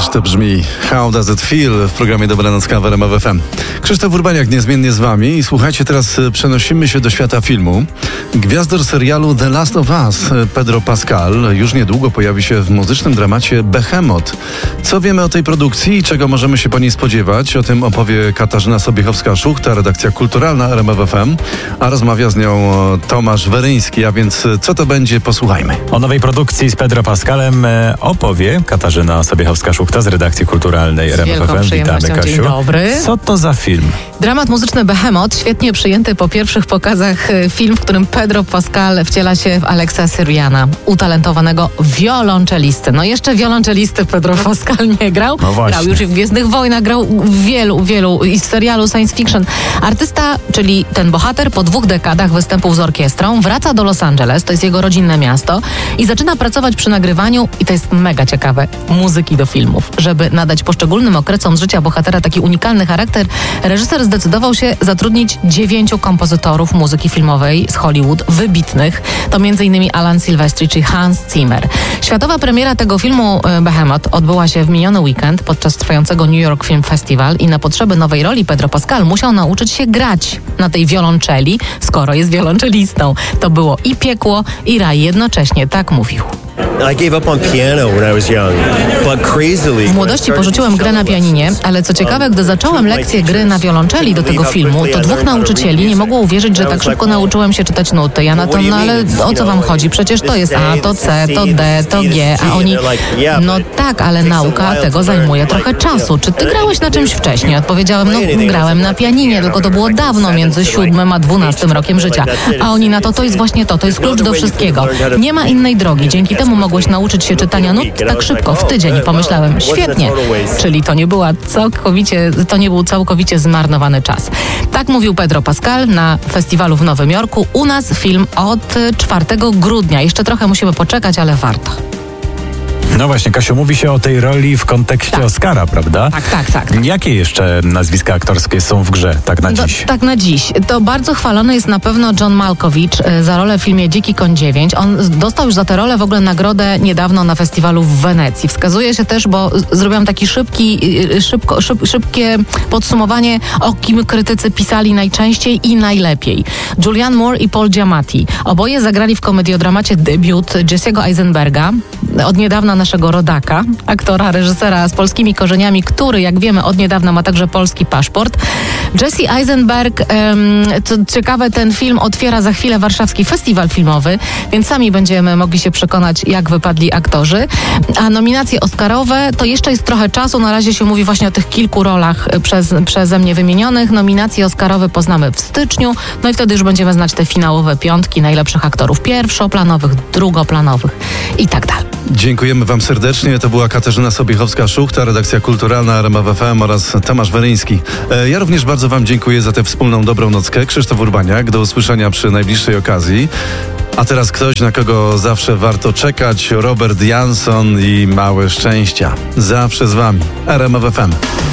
Ależ to brzmi How Does It Feel w programie Dobranoc w RMF FM. Krzysztof Urbaniak niezmiennie z wami i słuchajcie, teraz przenosimy się do świata filmu. Gwiazdor serialu The Last of Us, Pedro Pascal, już niedługo pojawi się w muzycznym dramacie Behemoth. Co wiemy o tej produkcji i czego możemy się po niej spodziewać? O tym opowie Katarzyna Sobiechowska-Szuchta, redakcja kulturalna RMF FM, a rozmawia z nią Tomasz Weryński, a więc co to będzie? Posłuchajmy. O nowej produkcji z Pedro Pascalem opowie Katarzyna Sobiechowska-Szuchta z redakcji kulturalnej RMF FM. Witamy, Kasiu. Dzień dobry. Co to za film? Dramat muzyczny Behemoth, świetnie przyjęty po pierwszych pokazach film, w którym Pedro Pascal wciela się w Alexa Syriana, utalentowanego wiolonczelisty. No jeszcze wiolonczelisty Pedro Pascal nie grał. No właśnie. Grał już i w Gwiezdnych Wojnach, grał w wielu i z serialu science fiction. Artysta, czyli ten bohater, po 2 dekadach występów z orkiestrą wraca do Los Angeles, to jest jego rodzinne miasto, i zaczyna pracować przy nagrywaniu, i to jest mega ciekawe, muzyki do filmów. Żeby nadać poszczególnym okresom życia bohatera taki unikalny charakter, reżyser zdecydował się zatrudnić 9 kompozytorów muzyki filmowej z Hollywood, wybitnych. To m.in. Alan Silvestri czy Hans Zimmer. Światowa premiera tego filmu Behemoth odbyła się w miniony weekend podczas trwającego New York Film Festival i na potrzeby nowej roli Pedro Pascal musiał nauczyć się grać na tej wiolonczeli, skoro jest wiolonczelistą. To było i piekło, i raj jednocześnie, tak mówił. W młodości porzuciłem grę na pianinie, ale co ciekawe, gdy zacząłem lekcję gry na wiolonczeli do tego filmu, to 2 nauczycieli nie mogło uwierzyć, że tak szybko nauczyłem się czytać nuty. Ja na to, no ale o co wam chodzi? Przecież to jest A, to C, to D, to G, a oni, no tak, ale nauka tego zajmuje trochę czasu. Czy ty grałeś na czymś wcześniej? Odpowiedziałem, no grałem na pianinie, tylko to było dawno, między 7 a 12 rokiem życia. A oni na to jest właśnie to jest klucz do wszystkiego. Nie ma innej drogi, dzięki temu mogłeś nauczyć się czytania nut tak szybko, w tydzień. Pomyślałem, świetnie, czyli to nie był całkowicie zmarnowany czas. Tak mówił Pedro Pascal na festiwalu w Nowym Jorku. U nas film od 4 grudnia. Jeszcze trochę musimy poczekać, ale warto. No właśnie, Kasiu, mówi się o tej roli w kontekście Oscara, prawda? Tak. Jakie jeszcze nazwiska aktorskie są w grze, tak na dziś? Tak na dziś. To bardzo chwalony jest na pewno John Malkovich za rolę w filmie Dziki Koń 9. On dostał już za tę rolę w ogóle nagrodę niedawno na festiwalu w Wenecji. Wskazuje się też, bo zrobiłam taki szybkie podsumowanie, o kim krytycy pisali najczęściej i najlepiej. Julianne Moore i Paul Giamatti. Oboje zagrali w komediodramacie debiut Jesse'ego Eisenberga, od niedawna naszego rodaka, aktora, reżysera z polskimi korzeniami, który, jak wiemy, od niedawna ma także polski paszport. Jesse Eisenberg, co ciekawe, ten film otwiera za chwilę Warszawski Festiwal Filmowy, więc sami będziemy mogli się przekonać, jak wypadli aktorzy. A nominacje oscarowe, to jeszcze jest trochę czasu, na razie się mówi właśnie o tych kilku rolach przeze mnie wymienionych. Nominacje oscarowe poznamy w styczniu, no i wtedy już będziemy znać te finałowe 5 najlepszych aktorów pierwszoplanowych, drugoplanowych i tak dalej. Dziękujemy wam serdecznie. To była Katarzyna Sobiechowska-Szuchta, redakcja kulturalna RMF FM oraz Tomasz Weryński. Ja również bardzo wam dziękuję za tę wspólną dobrą nockę. Krzysztof Urbaniak, do usłyszenia przy najbliższej okazji. A teraz ktoś, na kogo zawsze warto czekać, Robert Jansson i Małe Szczęścia. Zawsze z wami. RMF FM.